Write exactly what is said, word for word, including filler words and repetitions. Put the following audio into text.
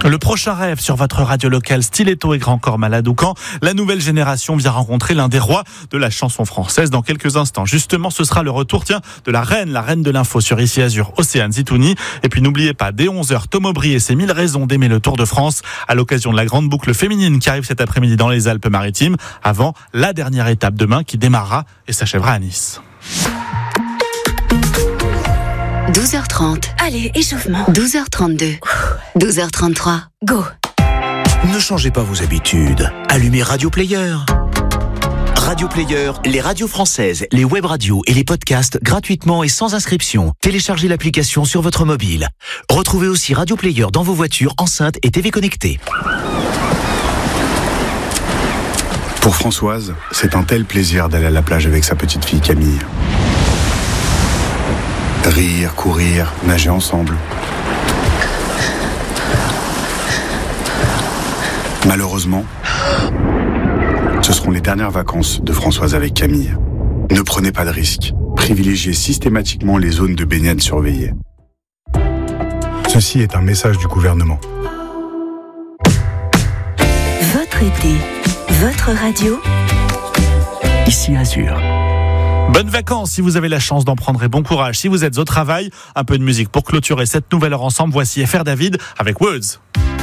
Le prochain rêve sur votre radio locale Stiletto et Grand Corps Malade ou quand la nouvelle génération vient rencontrer l'un des rois de la chanson française dans quelques instants. Justement, ce sera le retour tiens, de la reine, la reine de l'info sur Ici Azur, Océane Zitouni. Et puis n'oubliez pas, dès onze heures, Tom Aubry et ses mille raisons d'aimer le Tour de France à l'occasion de la grande boucle féminine qui arrive cet après-midi dans les Alpes-Maritimes avant la dernière étape demain qui démarrera et s'achèvera à Nice. douze heures trente. Allez, échauffement. douze heures trente-deux. douze heures trente-trois. Go. Ne changez pas vos habitudes. Allumez Radio Player. Radio Player, les radios françaises, les web radios et les podcasts gratuitement et sans inscription. Téléchargez l'application sur votre mobile. Retrouvez aussi Radio Player dans vos voitures, enceintes et T V connectées. Pour Françoise, c'est un tel plaisir d'aller à la plage avec sa petite fille Camille. Rire, courir, nager ensemble. Malheureusement, ce seront les dernières vacances de Françoise avec Camille. Ne prenez pas de risques. Privilégiez systématiquement les zones de baignade surveillées. Ceci est un message du gouvernement. Votre été, votre radio. Ici Azur. Bonnes vacances si vous avez la chance d'en prendre et bon courage. Si vous êtes au travail, un peu de musique pour clôturer cette nouvelle heure ensemble. Voici F R David avec Words.